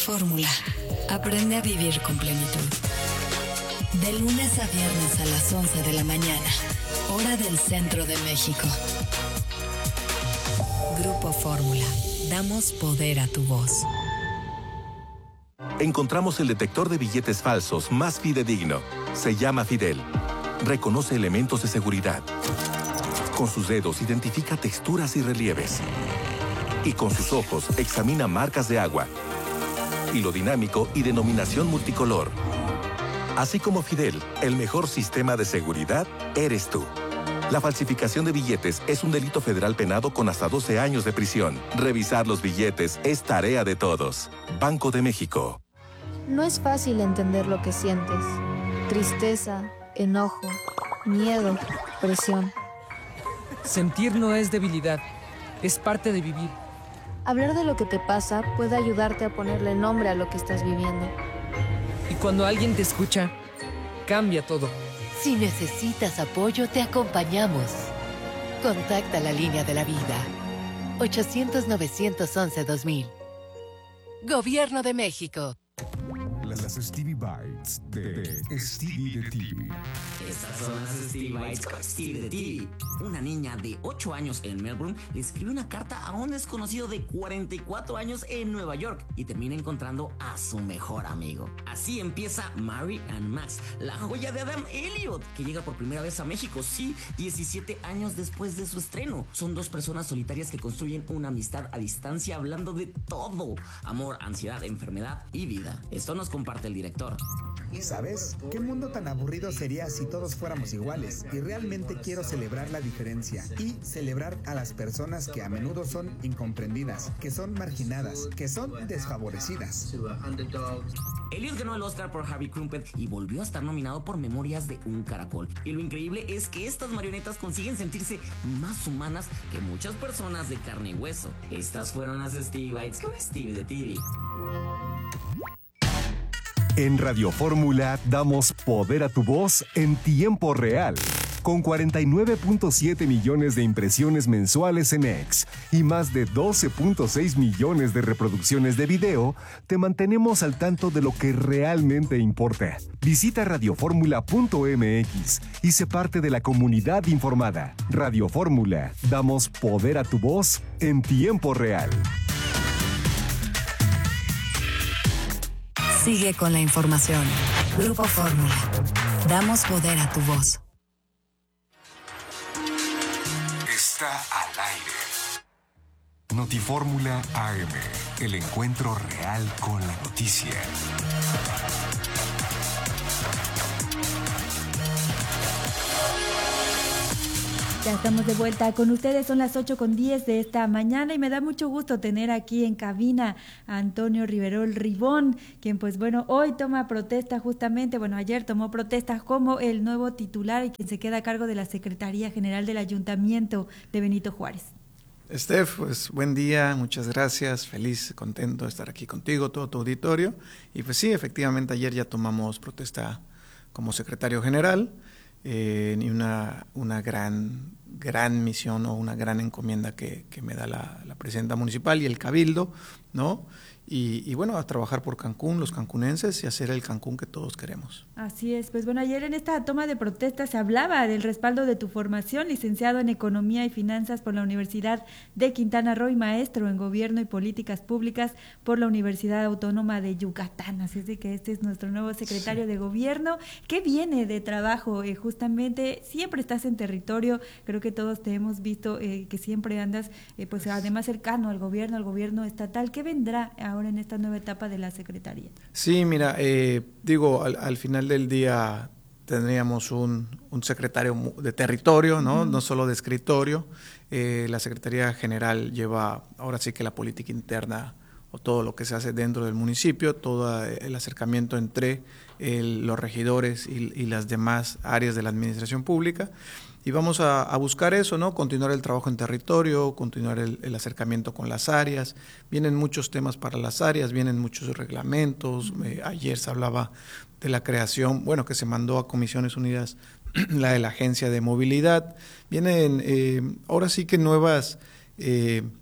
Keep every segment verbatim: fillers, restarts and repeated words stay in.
Fórmula. Aprende a vivir con plenitud. De lunes a viernes a las once de la mañana. Hora del centro de México. Grupo Fórmula. Damos poder a tu voz. Encontramos el detector de billetes falsos más fidedigno. Se llama Fidel. Reconoce elementos de seguridad. Con sus dedos identifica texturas y relieves. Y con sus ojos examina marcas de agua. Hilo dinámico y denominación multicolor. Así como Fidel, el mejor sistema de seguridad eres tú. La falsificación de billetes es un delito federal penado con hasta doce años de prisión. Revisar los billetes es tarea de todos. Banco de México. No es fácil entender lo que sientes. Tristeza, enojo, miedo, presión. Sentir no es debilidad, es parte de vivir. Hablar de lo que te pasa puede ayudarte a ponerle nombre a lo que estás viviendo. Y cuando alguien te escucha, cambia todo. Si necesitas apoyo, te acompañamos. Contacta la línea de la vida. ochocientos, novecientos once, dos mil. Gobierno de México. Las Stevie Bites de Stevie de T V. Estas son las Stevie Bites con Stevie de T V. Una niña de ocho años en Melbourne le escribe una carta a un desconocido de cuarenta y cuatro años en Nueva York y termina encontrando a su mejor amigo. Así empieza Mary and Max, la joya de Adam Elliot, que llega por primera vez a México, sí, diecisiete años después de su estreno. Son dos personas solitarias que construyen una amistad a distancia hablando de todo: amor, ansiedad, enfermedad y vida. Esto nos comparte el director. ¿Sabes? ¿Qué mundo tan aburrido sería si todos fuéramos iguales? Y realmente quiero celebrar la diferencia y celebrar a las personas que a menudo son incomprendidas, que son marginadas, que son desfavorecidas. Elliot ganó el Oscar por Harvey Crumpet y volvió a estar nominado por Memorias de un Caracol. Y lo increíble es que estas marionetas consiguen sentirse más humanas que muchas personas de carne y hueso. Estas fueron las Stevie Bites con Stevie de T V. En Radio Fórmula damos poder a tu voz en tiempo real. Con cuarenta y nueve punto siete millones de impresiones mensuales en X y más de doce punto seis millones de reproducciones de video, te mantenemos al tanto de lo que realmente importa. Visita radioformula punto m x y sé parte de la comunidad informada. Radio Fórmula, damos poder a tu voz en tiempo real. Sigue con la información. Grupo Fórmula. Damos poder a tu voz. Está al aire. Notifórmula A M. El encuentro real con la noticia. Ya estamos de vuelta con ustedes, son las ocho con diez de esta mañana y me da mucho gusto tener aquí en cabina a Antonio Riverol Ribón, quien pues bueno, hoy toma protesta justamente, bueno, ayer tomó protesta como el nuevo titular y quien se queda a cargo de la Secretaría General del Ayuntamiento de Benito Juárez. Steph, pues buen día, muchas gracias, feliz, contento de estar aquí contigo, todo tu auditorio. Y pues sí, efectivamente ayer ya tomamos protesta como secretario general. Eh, y una, una gran, gran misión o una gran encomienda que, que me da la, la presidenta municipal y el cabildo, ¿no? Y, y bueno, a trabajar por Cancún, los cancunenses, y hacer el Cancún que todos queremos. Así es, pues bueno, ayer en esta toma de protesta se hablaba del respaldo de tu formación, licenciado en Economía y Finanzas por la Universidad de Quintana Roo y maestro en Gobierno y Políticas Públicas por la Universidad Autónoma de Yucatán. Así es de que este es nuestro nuevo secretario sí. de Gobierno. ¿Qué viene de trabajo? Eh, justamente, siempre estás en territorio, creo que todos te hemos visto eh, que siempre andas, eh, pues además cercano al gobierno, al gobierno estatal. ¿Qué vendrá ahora en esta nueva etapa de la Secretaría? Sí, mira, eh, digo, al, al final del día tendríamos un, un secretario de territorio, ¿no? Uh-huh. No solo de escritorio. Eh, la Secretaría General lleva ahora sí que la política interna o todo lo que se hace dentro del municipio, todo el acercamiento entre el, los regidores y, y las demás áreas de la administración pública. Y vamos a, a buscar eso, ¿no? Continuar el trabajo en territorio, continuar el, el acercamiento con las áreas. Vienen muchos temas para las áreas, vienen muchos reglamentos. Eh, ayer se hablaba de la creación, bueno, que se mandó a Comisiones Unidas, la de la Agencia de Movilidad. Vienen, eh, ahora sí que nuevas, eh,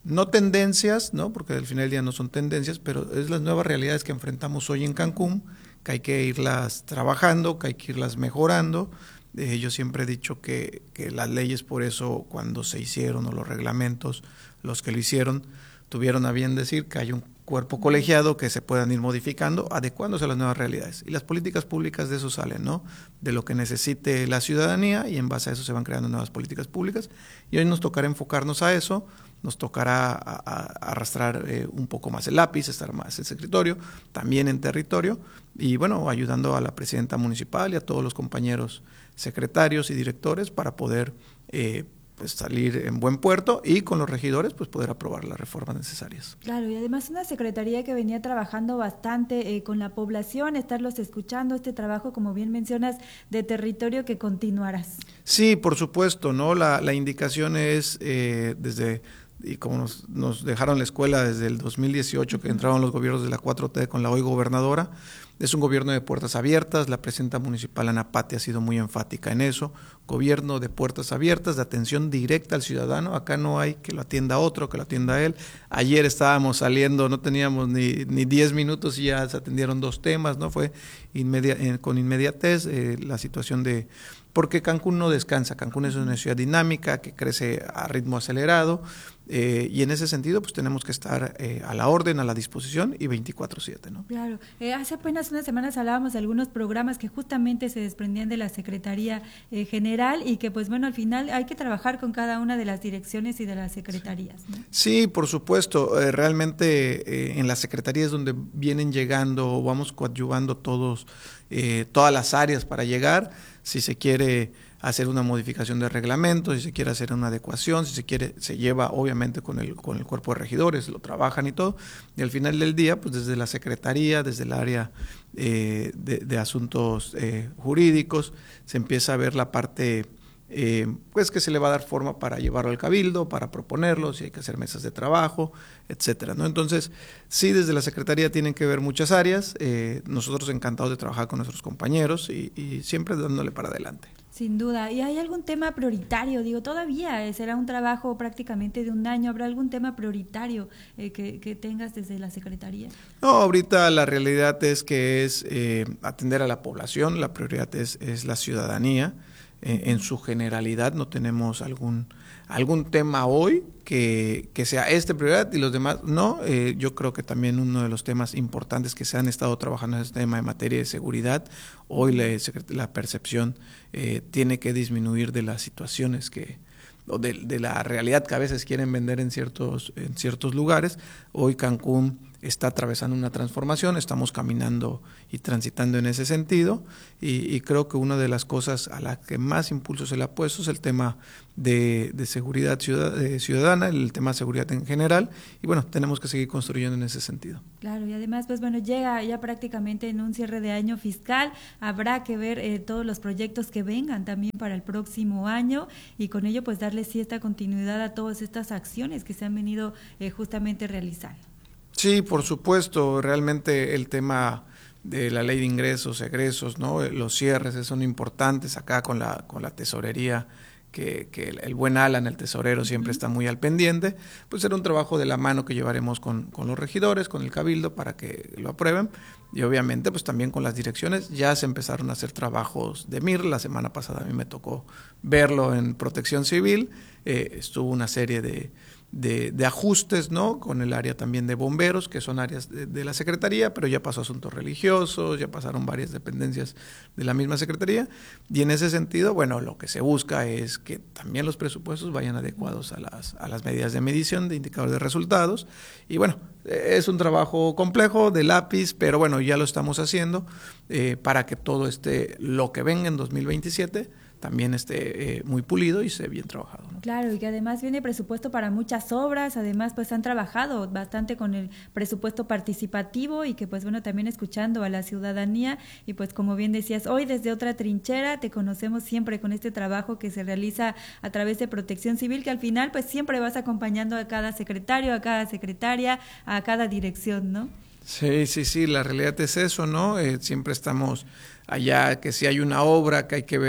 no tendencias, ¿no? Porque al final del día no son tendencias, pero es las nuevas realidades que enfrentamos hoy en Cancún, que hay que irlas trabajando, que hay que irlas mejorando. Eh, yo siempre he dicho que, que las leyes, por eso cuando se hicieron, o los reglamentos, los que lo hicieron, tuvieron a bien decir que hay un cuerpo colegiado que se puedan ir modificando, adecuándose a las nuevas realidades. Y las políticas públicas de eso salen, ¿no? De lo que necesite la ciudadanía, y en base a eso se van creando nuevas políticas públicas. Y hoy nos tocará enfocarnos a eso, nos tocará a, a, a arrastrar eh, un poco más el lápiz, estar más en escritorio, también en territorio, y bueno, ayudando a la presidenta municipal y a todos los compañeros secretarios y directores para poder eh, pues salir en buen puerto, y con los regidores pues poder aprobar las reformas necesarias. Claro, y además una secretaría que venía trabajando bastante eh, con la población, estarlos escuchando, este trabajo, como bien mencionas, de territorio que continuarás. Sí, por supuesto, ¿no? La, la indicación es eh, desde, y como nos, nos dejaron la escuela desde el dos mil dieciocho, que entraron los gobiernos de la cuatro T con la hoy gobernadora, es un gobierno de puertas abiertas. La presidenta municipal Ana Patti ha sido muy enfática en eso, gobierno de puertas abiertas, de atención directa al ciudadano. Acá no hay que lo atienda otro, que lo atienda él. Ayer estábamos saliendo, no teníamos ni, ni diez minutos y ya se atendieron dos temas, ¿no? Fue inmedia, eh, con inmediatez eh, la situación de... Porque Cancún no descansa, Cancún es una ciudad dinámica que crece a ritmo acelerado, eh, y en ese sentido pues tenemos que estar eh, a la orden, a la disposición, y veinticuatro siete, ¿no? Claro, eh, hace apenas unas semanas hablábamos de algunos programas que justamente se desprendían de la Secretaría eh, General, y que pues bueno, al final hay que trabajar con cada una de las direcciones y de las secretarías, ¿no? Sí, por supuesto, eh, realmente eh, en la Secretaría es donde vienen llegando, vamos coadyuvando todos, eh, todas las áreas para llegar. Si se quiere hacer una modificación de reglamento, si se quiere hacer una adecuación, si se quiere, se lleva obviamente con el, con el cuerpo de regidores, lo trabajan y todo, y al final del día, pues desde la Secretaría, desde el área eh, de, de asuntos eh, jurídicos, se empieza a ver la parte, eh, pues que se le va a dar forma para llevarlo al cabildo, para proponerlo, si hay que hacer mesas de trabajo, etcétera, ¿no? Entonces, sí, desde la Secretaría tienen que ver muchas áreas, eh, nosotros encantados de trabajar con nuestros compañeros y, y siempre dándole para adelante. Sin duda. ¿Y hay algún tema prioritario? Digo, todavía será un trabajo prácticamente de un año. ¿Habrá algún tema prioritario eh, que, que tengas desde la Secretaría? No, ahorita la realidad es que es eh, atender a la población, la prioridad es, es la ciudadanía. Eh, en su generalidad no tenemos algún algún tema hoy que, que sea este prioridad y los demás no. Eh, yo creo que también uno de los temas importantes que se han estado trabajando es el tema de materia de seguridad. Hoy la, la percepción eh, tiene que disminuir de las situaciones que o de, de la realidad que a veces quieren vender en ciertos, en ciertos lugares. Hoy Cancún está atravesando una transformación, estamos caminando y transitando en ese sentido, y, y creo que una de las cosas a la que más impulso se le ha puesto es el tema de, de seguridad ciudadana, el tema de seguridad en general, y bueno, tenemos que seguir construyendo en ese sentido. Claro, y además, pues bueno, llega ya prácticamente en un cierre de año fiscal, habrá que ver eh, todos los proyectos que vengan también para el próximo año, y con ello pues darle sí esta continuidad a todas estas acciones que se han venido eh, justamente realizando. Sí, por supuesto, realmente el tema de la ley de ingresos, egresos, ¿no? Los cierres son importantes acá con la con la tesorería, que, que el, el buen Alan, el tesorero, siempre está muy al pendiente. Pues será un trabajo de la mano que llevaremos con, con los regidores, con el cabildo, para que lo aprueben, y obviamente pues también con las direcciones. Ya se empezaron a hacer trabajos de M I R, la semana pasada a mí me tocó verlo en Protección Civil, eh, estuvo una serie de De, de ajustes, ¿no? Con el área también de bomberos, que son áreas de, de la Secretaría, pero ya pasó asuntos religiosos, ya pasaron varias dependencias de la misma Secretaría, y en ese sentido, bueno, lo que se busca es que también los presupuestos vayan adecuados a las, a las medidas de medición de indicadores de resultados, y bueno, es un trabajo complejo de lápiz, pero bueno, ya lo estamos haciendo eh, para que todo esté, lo que venga en dos mil veintisiete, también esté eh, muy pulido y esté bien trabajado, ¿no? Claro, y que además viene presupuesto para muchas obras, además pues han trabajado bastante con el presupuesto participativo, y que pues bueno, también escuchando a la ciudadanía, y pues como bien decías, hoy desde otra trinchera te conocemos siempre con este trabajo que se realiza a través de Protección Civil, que al final pues siempre vas acompañando a cada secretario, a cada secretaria, a cada dirección, ¿no? Sí, sí, sí, la realidad es eso, ¿no? Eh, siempre estamos allá, que si hay una obra que hay que ver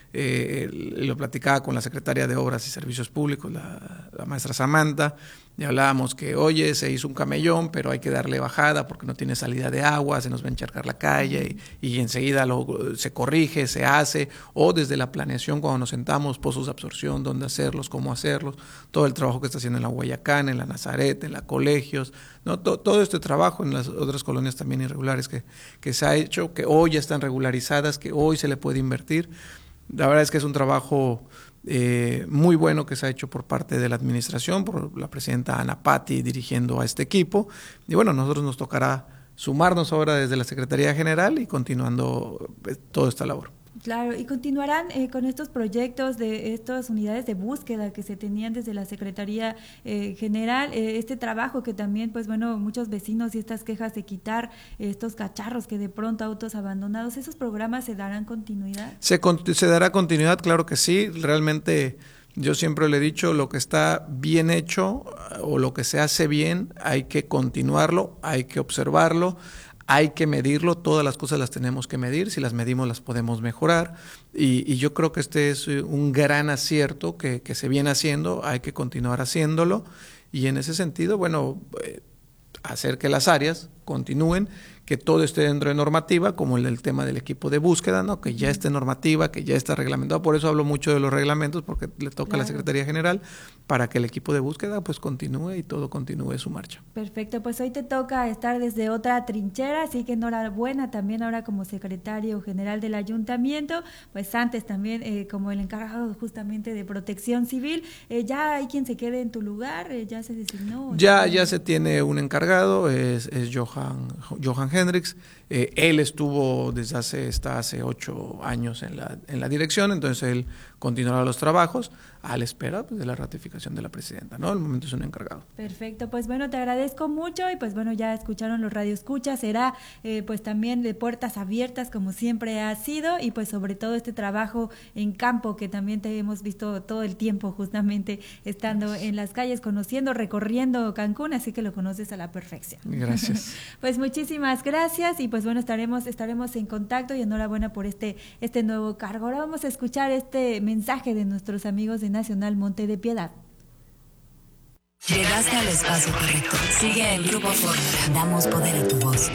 eh, lo platicaba con la secretaria de Obras y Servicios Públicos, la, la maestra Samantha, y hablábamos que, oye, se hizo un camellón, pero hay que darle bajada porque no tiene salida de agua, se nos va a encharcar la calle, y, y enseguida lo, se corrige, se hace, o desde la planeación cuando nos sentamos, pozos de absorción, dónde hacerlos, cómo hacerlos, todo el trabajo que está haciendo en la Guayacán, en la Nazaret, en la Colegios, ¿no? todo, todo este trabajo en las otras colonias también irregulares que, que se ha hecho, que hoy ya están regularizadas, que hoy se le puede invertir. La verdad es que es un trabajo eh, muy bueno que se ha hecho por parte de la administración, por la presidenta Ana Patti dirigiendo a este equipo, y bueno, a nosotros nos tocará sumarnos ahora desde la Secretaría General y continuando eh, toda esta labor. Claro, y continuarán eh, con estos proyectos de estas unidades de búsqueda que se tenían desde la Secretaría eh, General, eh, este trabajo que también, pues bueno, muchos vecinos y estas quejas de quitar eh, estos cacharros que de pronto autos abandonados, ¿esos programas se darán continuidad? Se, se dará continuidad, claro que sí, realmente yo siempre le he dicho, lo que está bien hecho o lo que se hace bien, hay que continuarlo, hay que observarlo, hay que medirlo, todas las cosas las tenemos que medir, si las medimos las podemos mejorar, y, y yo creo que este es un gran acierto que, que se viene haciendo, hay que continuar haciéndolo, y en ese sentido, bueno, eh, hacer que las áreas continúen, que todo esté dentro de normativa, como el, el tema del equipo de búsqueda, ¿no? Que ya esté normativa, que ya está reglamentado. Por eso hablo mucho de los reglamentos, porque le toca claro. a la Secretaría General, para que el equipo de búsqueda pues continúe y todo continúe su marcha. Perfecto, pues hoy te toca estar desde otra trinchera, así que enhorabuena también ahora como secretario general del ayuntamiento, pues antes también eh, como el encargado justamente de protección civil. Eh, ¿Ya hay quien se quede en tu lugar? Eh, ¿Ya se designó? Ya, ya se tiene un encargado, es, es Johan, Johan Hendricks. Eh, él estuvo desde hace, está hace ocho años en la, en la dirección, entonces él continuará los trabajos a la espera pues, de la ratificación de la presidenta, ¿no? Al momento es un encargado. Perfecto, pues bueno, te agradezco mucho y pues bueno, ya escucharon los radioescuchas, será eh, pues también de puertas abiertas como siempre ha sido, y pues sobre todo este trabajo en campo que también te hemos visto todo el tiempo justamente estando Gracias. En las calles, conociendo, recorriendo Cancún, así que lo conoces a la perfección. Gracias. Pues muchísimas gracias y pues bueno, estaremos estaremos en contacto y enhorabuena por este este nuevo cargo. Ahora vamos a escuchar este mensaje de nuestros amigos de Nacional Monte de Piedad. Llegaste al espacio correcto. Sigue el Grupo Fórmula. Damos poder a tu voz.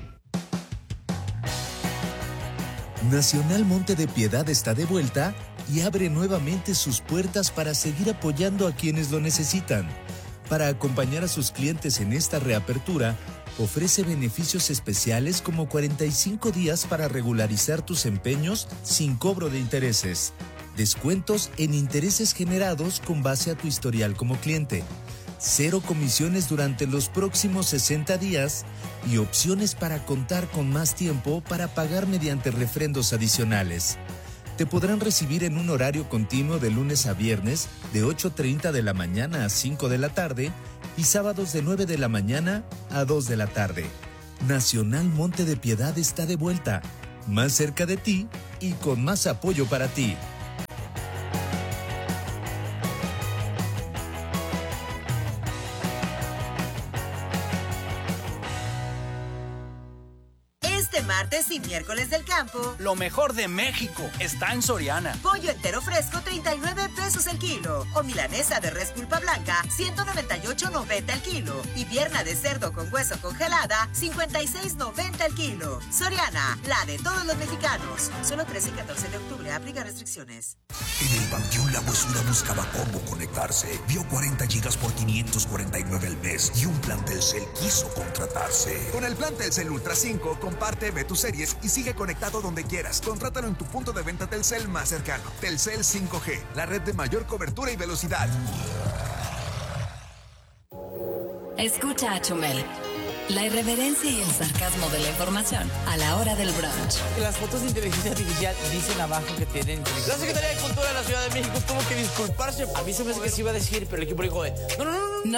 Nacional Monte de Piedad está de vuelta y abre nuevamente sus puertas para seguir apoyando a quienes lo necesitan. Para acompañar a sus clientes en esta reapertura, ofrece beneficios especiales como cuarenta y cinco días para regularizar tus empeños sin cobro de intereses, descuentos en intereses generados con base a tu historial como cliente, cero comisiones durante los próximos sesenta días y opciones para contar con más tiempo para pagar mediante refrendos adicionales. Te podrán recibir en un horario continuo de lunes a viernes de ocho treinta de la mañana a cinco de la tarde y sábados de nueve de la mañana a dos de la tarde. Nacional Monte de Piedad está de vuelta, más cerca de ti y con más apoyo para ti. Martes y miércoles del campo. Lo mejor de México está en Soriana. Pollo entero fresco, treinta y nueve pesos el kilo. O milanesa de res pulpa blanca, ciento noventa y ocho noventa el kilo. Y pierna de cerdo con hueso congelada, cincuenta y seis noventa el kilo. Soriana, la de todos los mexicanos. Solo trece y catorce de octubre, aplica restricciones. En el Panteón La Huesura buscaba cómo conectarse. Vio cuarenta gigas por quinientos cuarenta y nueve al mes y un plan Telcel quiso contratarse. Con el plan Telcel Ultra cinco, comparte, ve tus series y sigue conectado donde quieras. Contrátalo en tu punto de venta Telcel más cercano. Telcel cinco G, la red de mayor cobertura y velocidad. Escucha a Chumel. La irreverencia y el sarcasmo de la información a la hora del brunch. Las fotos de inteligencia artificial dicen abajo que tienen inteligencia. La Secretaría de Cultura de la Ciudad de México tuvo que disculparse. A mí se me hace que se iba a decir, pero el equipo dijo, no, no, no, no. No